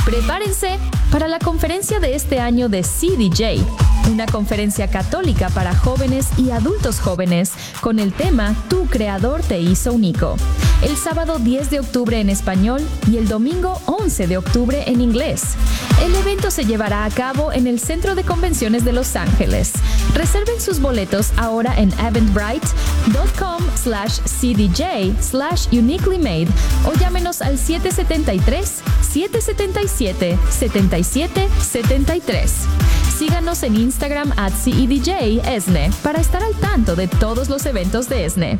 Prepárense para la conferencia de este año de CDJ, una conferencia católica para jóvenes y adultos jóvenes con el tema Tu Creador te hizo único. El sábado 10 de octubre en español y el domingo 11 de octubre en inglés. El evento se llevará a cabo en el Centro de Convenciones de Los Ángeles. Reserven sus boletos ahora en eventbrite.com/cdj/uniquelymade o llámenos al 773-777-7773. Síganos en Instagram @CEDJESNE para estar al tanto de todos los eventos de ESNE.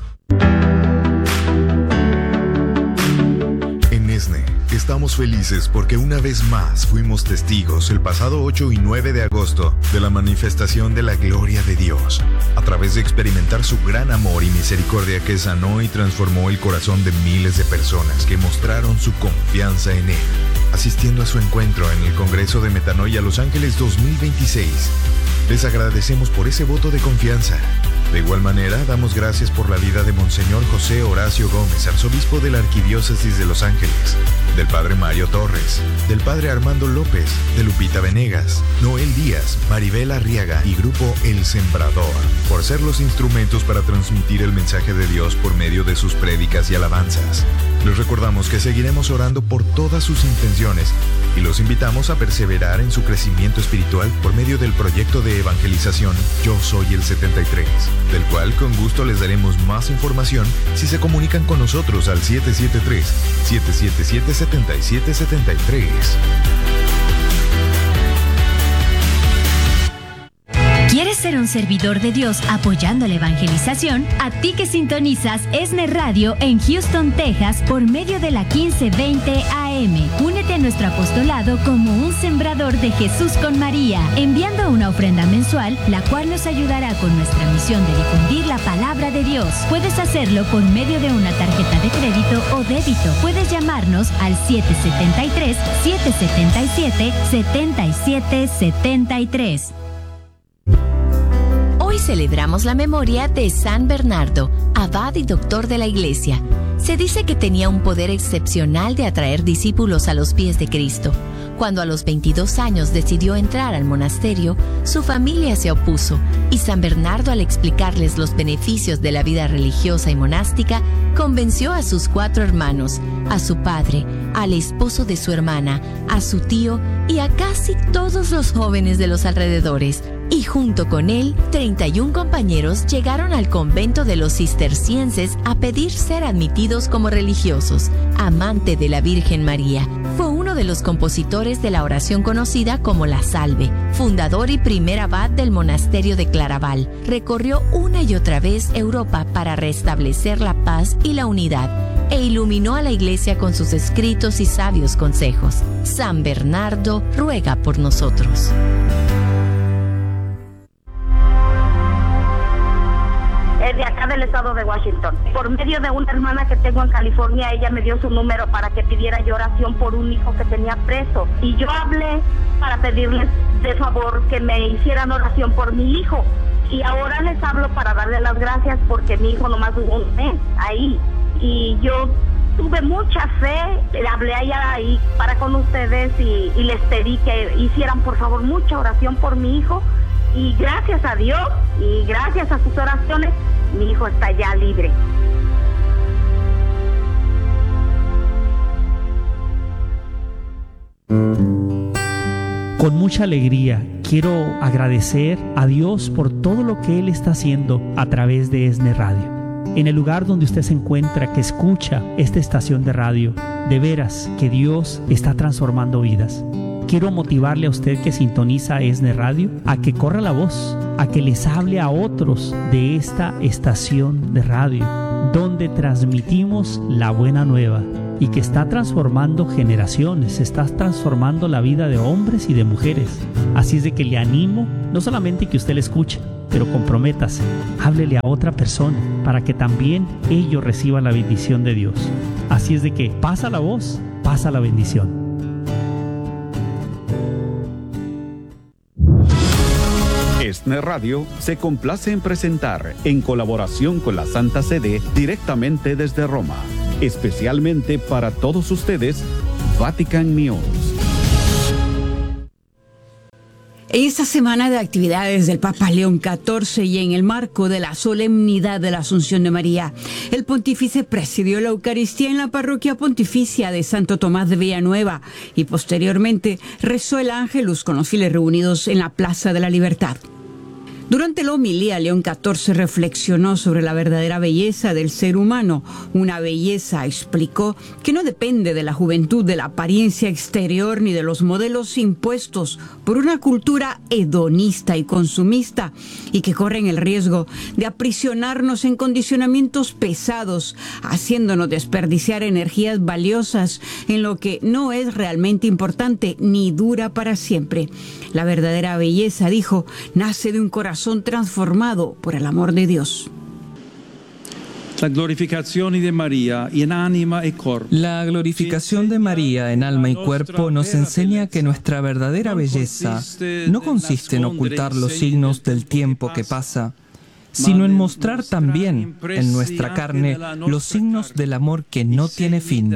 En ESNE estamos felices porque una vez más fuimos testigos el pasado 8 y 9 de agosto de la manifestación de la gloria de Dios, a través de experimentar su gran amor y misericordia que sanó y transformó el corazón de miles de personas que mostraron su confianza en Él, asistiendo a su encuentro en el Congreso de Metanoia Los Ángeles 2026. Les agradecemos por ese voto de confianza. De igual manera, damos gracias por la vida de Monseñor José Horacio Gómez, arzobispo de la Arquidiócesis de Los Ángeles, del Padre Mario Torres, del Padre Armando López, de Lupita Venegas, Noel Díaz, Maribel Arriaga y Grupo El Sembrador, por ser los instrumentos para transmitir el mensaje de Dios por medio de sus prédicas y alabanzas. Les recordamos que seguiremos orando por todas sus intenciones y los invitamos a perseverar en su crecimiento espiritual por medio del proyecto de evangelización Yo Soy el 73, del cual con gusto les daremos más información si se comunican con nosotros al 773-777-7773. ¿Quieres ser un servidor de Dios apoyando la evangelización? A ti que sintonizas ESNE Radio en Houston, Texas, por medio de la 1520 AM. Únete a nuestro apostolado como un sembrador de Jesús con María, enviando una ofrenda mensual, la cual nos ayudará con nuestra misión de difundir la palabra de Dios. Puedes hacerlo por medio de una tarjeta de crédito o débito. Puedes llamarnos al 773-777-7773. Hoy celebramos la memoria de San Bernardo, abad y doctor de la Iglesia. Se dice que tenía un poder excepcional de atraer discípulos a los pies de Cristo. Cuando a los 22 años decidió entrar al monasterio, su familia se opuso y San Bernardo, al explicarles los beneficios de la vida religiosa y monástica, convenció a sus 4 hermanos, a su padre, al esposo de su hermana, a su tío y a casi todos los jóvenes de los alrededores. Y junto con él, 31 compañeros llegaron al convento de los cistercienses a pedir ser admitidos como religiosos. Amante de la Virgen María, fue uno de los compositores de la oración conocida como la Salve, fundador y primer abad del monasterio de Claraval. Recorrió una y otra vez Europa para restablecer la paz y la unidad, e iluminó a la Iglesia con sus escritos y sabios consejos. San Bernardo ruega por nosotros. De acá del estado de Washington. Por medio de una hermana que tengo en California, ella me dio su número para que pidiera yo oración por un hijo que tenía preso. Y yo hablé para pedirles de favor que me hicieran oración por mi hijo. Y ahora les hablo para darle las gracias porque mi hijo nomás duró un mes ahí. Y yo tuve mucha fe, hablé allá ahí para con ustedes y les pedí que hicieran por favor mucha oración por mi hijo. Y gracias a Dios y gracias a sus oraciones, mi hijo está ya libre. Con mucha alegría quiero agradecer a Dios por todo lo que Él está haciendo a través de ESNE Radio. En el lugar donde usted se encuentra, que escucha esta estación de radio, de veras que Dios está transformando vidas. Quiero motivarle a usted que sintoniza ESNE Radio a que corra la voz, a que les hable a otros de esta estación de radio, donde transmitimos la buena nueva y que está transformando generaciones, está transformando la vida de hombres y de mujeres. Así es de que le animo, no solamente que usted le escuche, pero comprométase, háblele a otra persona para que también ellos reciban la bendición de Dios. Así es de que pasa la voz, pasa la bendición. ESNE Radio se complace en presentar, en colaboración con la Santa Sede, directamente desde Roma, especialmente para todos ustedes, Vatican News. En esta semana de actividades del Papa León XIV y en el marco de la solemnidad de la Asunción de María, el pontífice presidió la Eucaristía en la parroquia pontificia de Santo Tomás de Villanueva y posteriormente rezó el Ángelus con los fieles reunidos en la Plaza de la Libertad. Durante la homilía, León XIV reflexionó sobre la verdadera belleza del ser humano. Una belleza, explicó, que no depende de la juventud, de la apariencia exterior ni de los modelos impuestos por una cultura hedonista y consumista y que corren el riesgo de aprisionarnos en condicionamientos pesados, haciéndonos desperdiciar energías valiosas en lo que no es realmente importante ni dura para siempre. La verdadera belleza, dijo, nace de un corazón transformado por el amor de Dios. La glorificación de María en alma y cuerpo. La glorificación de María en alma y cuerpo nos enseña que nuestra verdadera belleza no consiste en ocultar los signos del tiempo que pasa, sino en mostrar también en nuestra carne los signos del amor que no tiene fin.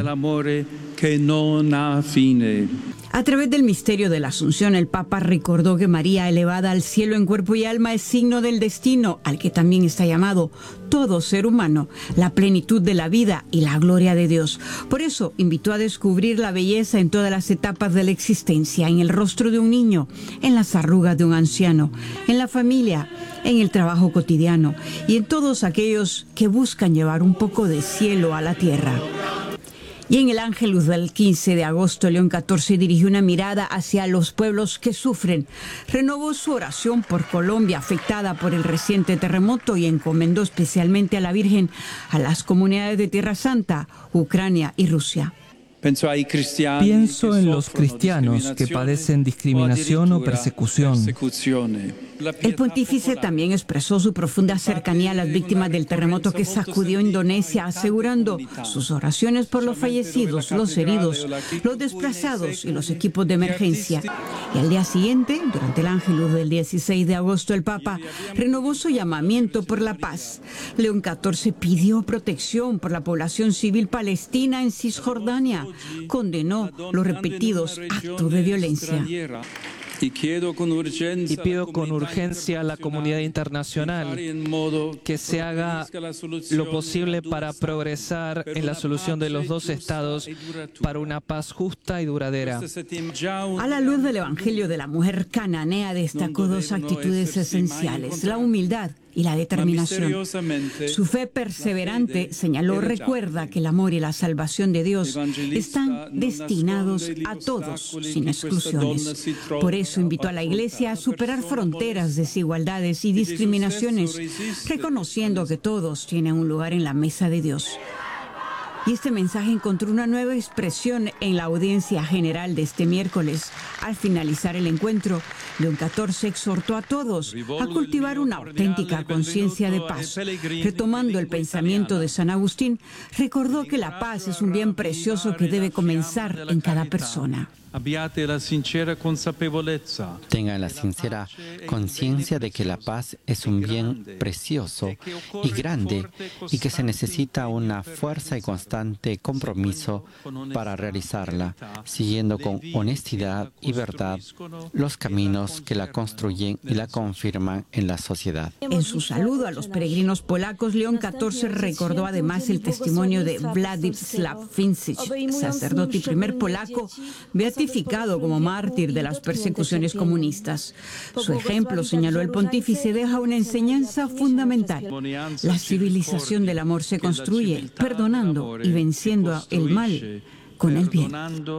A través del misterio de la Asunción, el Papa recordó que María, elevada al cielo en cuerpo y alma, es signo del destino al que también está llamado todo ser humano, la plenitud de la vida y la gloria de Dios. Por eso invitó a descubrir la belleza en todas las etapas de la existencia, en el rostro de un niño, en las arrugas de un anciano, en la familia, en el trabajo cotidiano y en todos aquellos que buscan llevar un poco de cielo a la tierra. Y en el Ángelus del 15 de agosto, León XIV dirigió una mirada hacia los pueblos que sufren. Renovó su oración por Colombia, afectada por el reciente terremoto, y encomendó especialmente a la Virgen a las comunidades de Tierra Santa, Ucrania y Rusia. Pienso en los cristianos que padecen discriminación o persecución. El pontífice también expresó su profunda cercanía a las víctimas del terremoto que sacudió Indonesia, asegurando sus oraciones por los fallecidos, los heridos, los desplazados y los equipos de emergencia. Y al día siguiente, durante el Ángelus del 16 de agosto, el Papa renovó su llamamiento por la paz. León XIV pidió protección por la población civil palestina en Cisjordania. Condenó los repetidos actos de violencia. Y pido con urgencia a la comunidad internacional que se haga lo posible para progresar en la solución de los dos estados para una paz justa y duradera. A la luz del Evangelio de la mujer cananea, destacó dos actitudes esenciales: la humildad y la determinación. Su fe perseverante, señaló, recuerda que el amor y la salvación de Dios están destinados a todos, sin exclusiones. Por eso invitó a la Iglesia a superar fronteras, desigualdades y discriminaciones, reconociendo que todos tienen un lugar en la mesa de Dios. Y este mensaje encontró una nueva expresión en la audiencia general de este miércoles. Al finalizar el encuentro, León XIV exhortó a todos a cultivar una auténtica conciencia de paz. Retomando el pensamiento de San Agustín, recordó que la paz es un bien precioso que debe comenzar en cada persona. Tengan la sincera conciencia de que la paz es un bien precioso y grande y que se necesita una fuerza y constante compromiso para realizarla, siguiendo con honestidad y verdad los caminos que la construyen y la confirman en la sociedad. En su saludo a los peregrinos polacos, León XIV recordó además el testimonio de Władysław Vincich, sacerdote y primer polaco beatificado como mártir de las persecuciones comunistas. Su ejemplo, señaló el pontífice, deja una enseñanza fundamental. La civilización del amor se construye perdonando y venciendo el mal con el bien.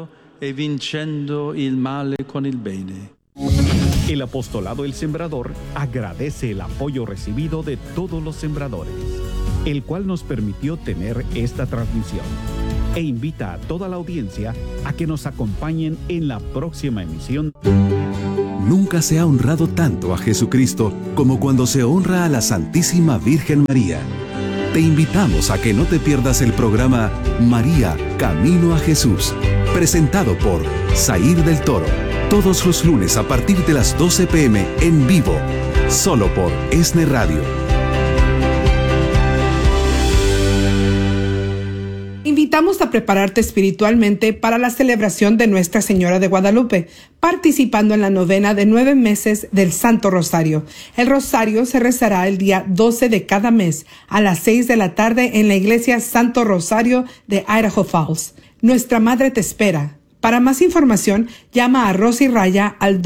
El Apostolado El Sembrador agradece el apoyo recibido de todos los sembradores, el cual nos permitió tener esta transmisión, e invita a toda la audiencia a que nos acompañen en la próxima emisión. Nunca se ha honrado tanto a Jesucristo como cuando se honra a la Santísima Virgen María. Te invitamos a que no te pierdas el programa María, Camino a Jesús, presentado por Zair del Toro, todos los lunes a partir de las 12 p.m. en vivo, solo por ESNE Radio. Invita invitamos a prepararte espiritualmente para la celebración de Nuestra Señora de Guadalupe, participando en la novena de 9 meses del Santo Rosario. El rosario se rezará el día 12 de cada mes a las 6 de la tarde en la iglesia Santo Rosario de Idaho Falls. Nuestra Madre te espera. Para más información, llama a Rosy Raya al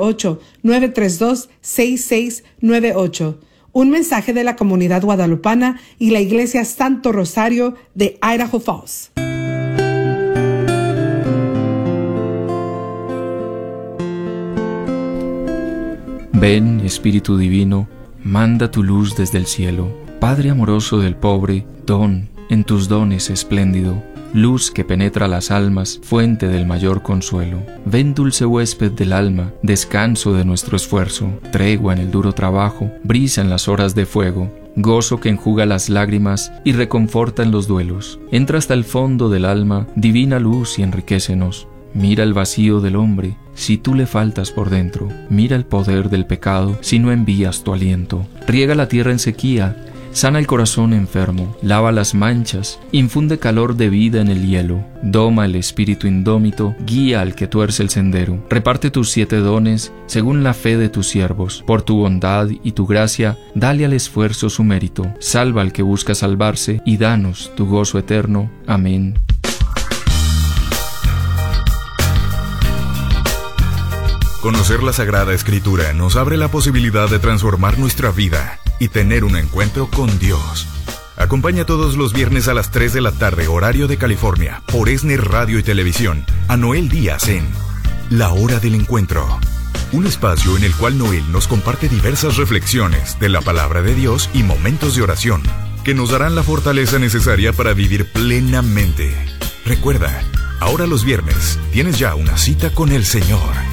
208-932-6698. Un mensaje de la comunidad guadalupana y la iglesia Santo Rosario de Idaho Falls. Ven, Espíritu Divino, manda tu luz desde el cielo. Padre amoroso del pobre, don en tus dones espléndido. Luz que penetra las almas, fuente del mayor consuelo. Ven, dulce huésped del alma, descanso de nuestro esfuerzo, tregua en el duro trabajo, brisa en las horas de fuego, gozo que enjuga las lágrimas y reconforta en los duelos. Entra hasta el fondo del alma, divina luz, y enriquécenos. Mira el vacío del hombre, si tú le faltas por dentro. Mira el poder del pecado, si no envías tu aliento. Riega la tierra en sequía, sana el corazón enfermo, lava las manchas, infunde calor de vida en el hielo, doma el espíritu indómito, guía al que tuerce el sendero. Reparte tus 7 dones según la fe de tus siervos. Por tu bondad y tu gracia, dale al esfuerzo su mérito. Salva al que busca salvarse y danos tu gozo eterno. Amén. Conocer la Sagrada Escritura nos abre la posibilidad de transformar nuestra vida y tener un encuentro con Dios. Acompaña todos los viernes a las 3 de la tarde, horario de California, por ESNE Radio y Televisión, a Noel Díaz en La Hora del Encuentro. Un espacio en el cual Noel nos comparte diversas reflexiones de la palabra de Dios y momentos de oración que nos darán la fortaleza necesaria para vivir plenamente. Recuerda, ahora los viernes tienes ya una cita con el Señor.